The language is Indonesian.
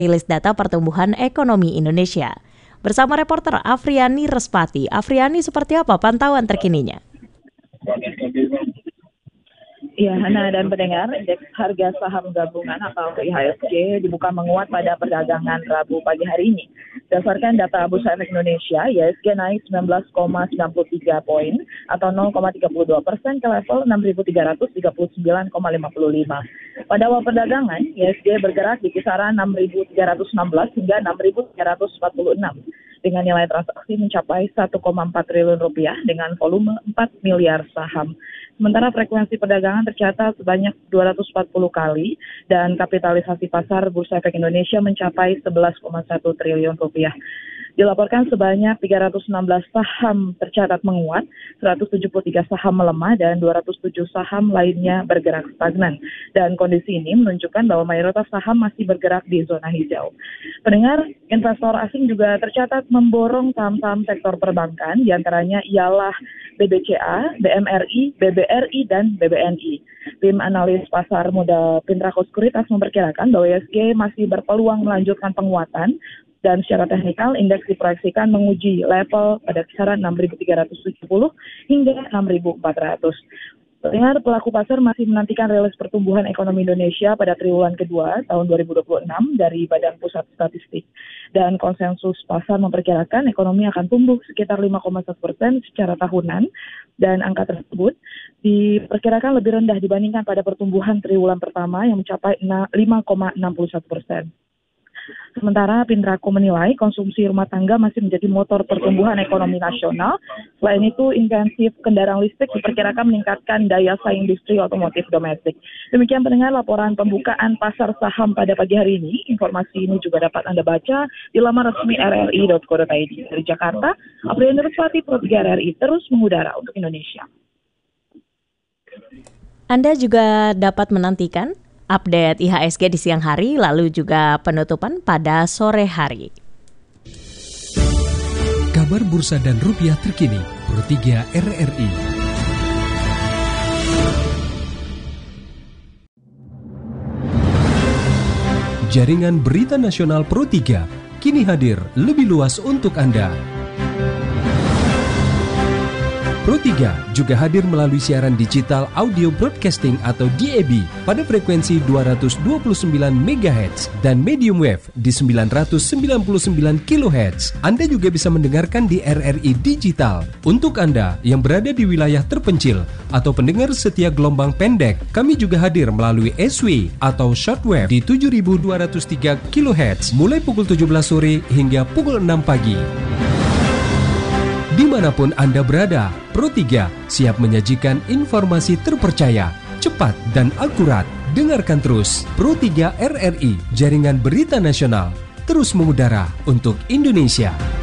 rilis data pertumbuhan ekonomi Indonesia. Bersama reporter Afriani Respati. Afriani, seperti apa pantauan terkininya? Ya, Hana dan pendengar, indeks harga saham gabungan atau IHSG dibuka menguat pada perdagangan Rabu pagi hari ini. Berdasarkan data Bursa Efek Indonesia, IHSG naik 19,93 poin atau 0,32% ke level 6.339,55. Pada awal perdagangan, IHSG bergerak di kisaran 6.316 hingga 6.346 dengan nilai transaksi mencapai 1,4 triliun rupiah dengan volume 4 miliar saham. Sementara frekuensi perdagangan tercatat sebanyak 240 kali dan kapitalisasi pasar Bursa Efek Indonesia mencapai 11,1 triliun rupiah. Dilaporkan sebanyak 316 saham tercatat menguat, 173 saham melemah, dan 207 saham lainnya bergerak stagnan. Dan kondisi ini menunjukkan bahwa mayoritas saham masih bergerak di zona hijau. Pendengar, investor asing juga tercatat memborong saham-saham sektor perbankan, diantaranya ialah BBCA, BMRI, BBRI, dan BBNI. Tim analis pasar modal Pintrako Sekuritas memperkirakan bahwa IHSG masih berpeluang melanjutkan penguatan, dan secara teknikal, indeks diproyeksikan menguji level pada kisaran 6.370 hingga 6.400. Pendengar, pelaku pasar masih menantikan rilis pertumbuhan ekonomi Indonesia pada triwulan kedua tahun 2026 dari Badan Pusat Statistik. Dan konsensus pasar memperkirakan ekonomi akan tumbuh sekitar 5,1% secara tahunan, dan angka tersebut diperkirakan lebih rendah dibandingkan pada pertumbuhan triwulan pertama yang mencapai 5,61%. Sementara Pintrako menilai konsumsi rumah tangga masih menjadi motor pertumbuhan ekonomi nasional. Selain itu, intensif kendaraan listrik diperkirakan meningkatkan daya saing industri otomotif domestik. Demikian pendengar laporan pembukaan pasar saham pada pagi hari ini. Informasi ini juga dapat Anda baca di laman resmi rri.co.id. Dari Jakarta, Afriani Respati, Pro 3 RRI, terus mengudara untuk Indonesia. Anda juga dapat menantikan update IHSG di siang hari, lalu juga penutupan pada sore hari. Kabar bursa dan rupiah terkini, Pro 3 RRI. Jaringan Berita Nasional Pro 3 kini hadir lebih luas untuk Anda. Pro 3 juga hadir melalui siaran digital audio broadcasting atau DAB pada frekuensi 229 MHz dan medium wave di 999 kHz. Anda juga bisa mendengarkan di RRI Digital. Untuk Anda yang berada di wilayah terpencil atau pendengar setia gelombang pendek, kami juga hadir melalui SW atau shortwave di 7203 kHz mulai pukul 17 sore hingga pukul 6 pagi. Dimanapun Anda berada, Pro 3 siap menyajikan informasi terpercaya, cepat, dan akurat. Dengarkan terus Pro 3 RRI, Jaringan Berita Nasional, terus mengudara untuk Indonesia.